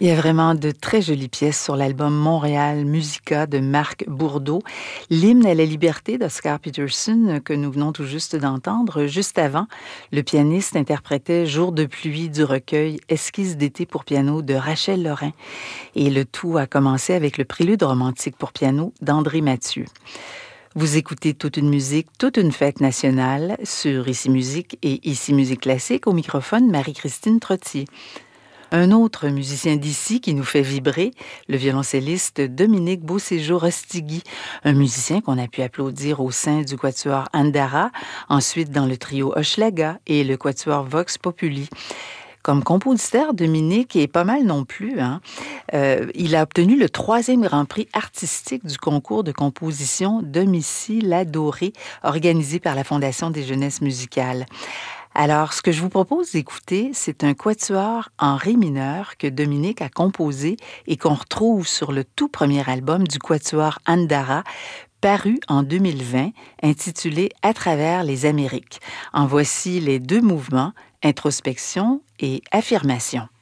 Il y a vraiment de très jolies pièces sur l'album Montréal Musica de Marc Bourdeau. L'hymne à la liberté d'Oscar Peterson que nous venons tout juste d'entendre. Juste avant, le pianiste interprétait Jour de pluie du recueil Esquisse d'été pour piano de Rachel Lorrain. Et le tout a commencé avec le prélude romantique pour piano d'André Mathieu. Vous écoutez Toute une musique, toute une fête nationale sur Ici Musique et Ici Musique classique. Au microphone, Marie-Christine Trottier. Un autre musicien d'ici qui nous fait vibrer, le violoncelliste Dominique Beauséjour-Ostigui, un musicien qu'on a pu applaudir au sein du quatuor Andara, ensuite dans le trio Hochelaga et le quatuor Vox Populi. Comme compositeur, Dominique est pas mal non plus. Il a obtenu le 3e Grand Prix artistique du concours de composition Domicile adoré, organisé par la Fondation des Jeunesses musicales. Alors, ce que je vous propose d'écouter, c'est un quatuor en ré mineur que Dominique a composé et qu'on retrouve sur le tout premier album du quatuor Andara, paru en 2020, intitulé « À travers les Amériques ». En voici les 2 mouvements, introspection et affirmation.